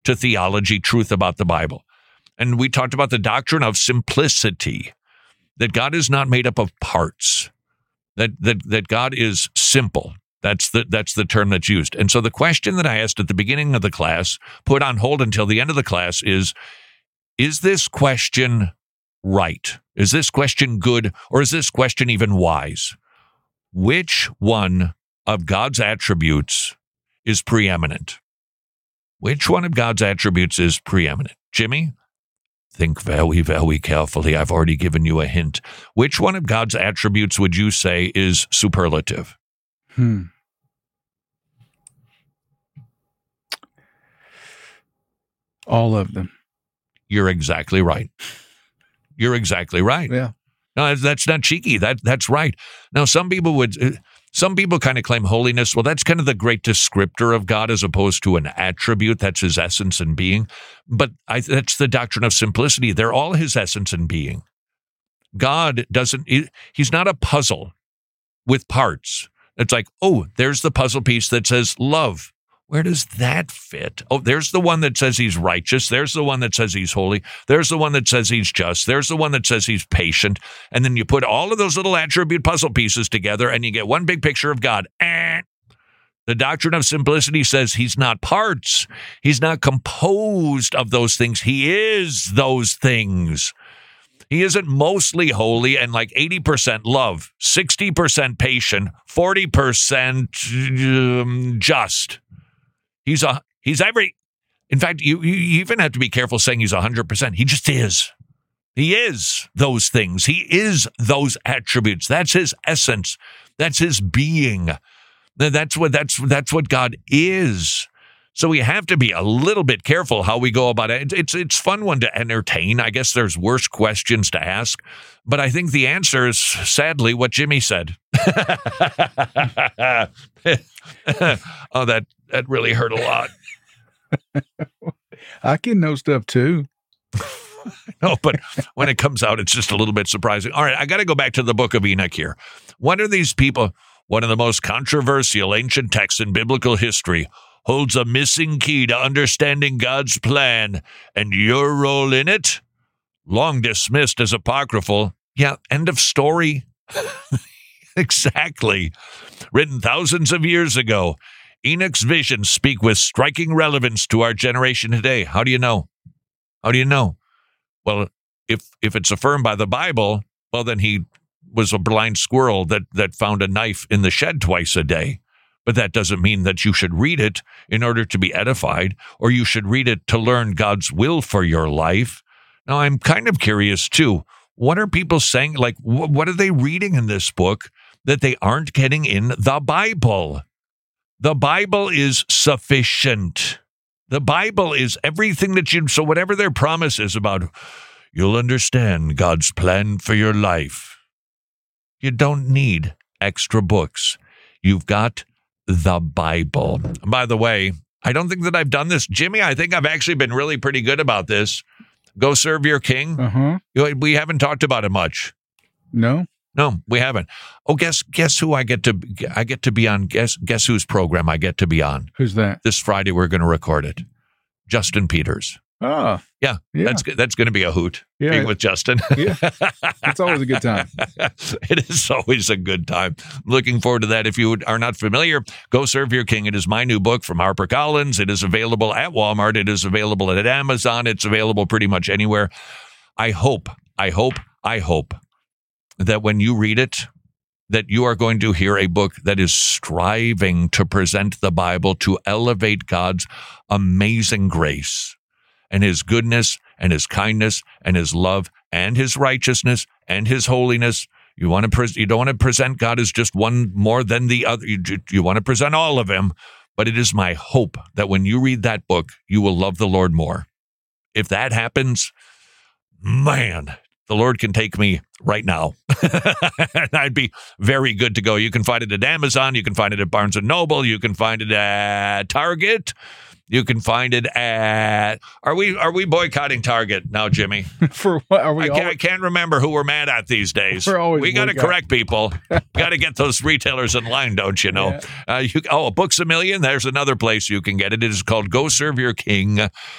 to theology, truth about the Bible. And we talked about the doctrine of simplicity, that God is not made up of parts, that God is simple. That's the term that's used. And so the question that I asked at the beginning of the class, put on hold until the end of the class, is this question right? Is this question good, or is this question even wise? Which one of God's attributes is preeminent? Which one of God's attributes is preeminent? Jimmy? Think very, very carefully. I've already given you a hint. Which one of God's attributes would you say is superlative? All of them. You're exactly right. You're exactly right. Yeah. No, that's not cheeky. That's right. Now, some people kind of claim holiness. Well, that's kind of the great descriptor of God as opposed to an attribute. That's his essence and being. But that's the doctrine of simplicity. They're all his essence and being. God he's not a puzzle with parts. It's like, oh, there's the puzzle piece that says love. Where does that fit? Oh, there's the one that says he's righteous. There's the one that says he's holy. There's the one that says he's just. There's the one that says he's patient. And then you put all of those little attribute puzzle pieces together and you get one big picture of God. The doctrine of simplicity says he's not parts. He's not composed of those things. He is those things. He isn't mostly holy and like 80% love, 60% patient, 40% just. He's every. In fact, you even have to be careful saying he's 100%. He just is. He is those things. He is those attributes. That's his essence. That's his being. That's what God is. So we have to be a little bit careful how we go about it. It's fun one to entertain. I guess there's worse questions to ask, but I think the answer is sadly what Jimmy said. Oh, that really hurt a lot. I can know stuff too. No, but when it comes out, it's just a little bit surprising. All right, I got to go back to the book of Enoch here. One of these people, one of the most controversial ancient texts in biblical history, holds a missing key to understanding God's plan, and your role in it? Long dismissed as apocryphal. Yeah, end of story. Exactly. Written thousands of years ago. Enoch's visions speak with striking relevance to our generation today. How do you know? How do you know? Well, if it's affirmed by the Bible, well, then he was a blind squirrel that found a knife in the shed twice a day. But that doesn't mean that you should read it in order to be edified, or you should read it to learn God's will for your life. Now, I'm kind of curious, too. What are people saying? Like, what are they reading in this book that they aren't getting in the Bible? The Bible is sufficient. The Bible is everything that so whatever their promise is about, you'll understand God's plan for your life. You don't need extra books. You've got the Bible. By the way, I don't think that I've done this. Jimmy, I think I've actually been really pretty good about this. Go serve your king. Uh-huh. We haven't talked about it much. No, we haven't. Oh, guess who I get to be on? Guess whose program I get to be on? Who's that? This Friday we're going to record it. Justin Peters. Oh, yeah. That's going to be a hoot. Yeah. Being with Justin. Yeah, it's always a good time. It is always a good time. Looking forward to that. If you are not familiar, Go Serve Your King. It is my new book from HarperCollins. It is available at Walmart. It is available at Amazon. It's available pretty much anywhere. I hope that when you read it, that you are going to hear a book that is striving to present the Bible to elevate God's amazing grace and his goodness and his kindness and his love and his righteousness and his holiness. You don't want to present God as just one more than the other. You want to present all of him. But it is my hope that when you read that book, you will love the Lord more. If that happens, man, the Lord can take me right now. And I'd be very good to go. You can find it at Amazon. You can find it at Barnes & Noble. You can find it at Target. You can find it at... Are we boycotting Target now, Jimmy? For what? Are we? I can't remember who we're mad at these days. We got to correct people. Got to get those retailers in line, don't you know? Yeah. Books A Million. There's another place you can get it. It is called Go Serve Your King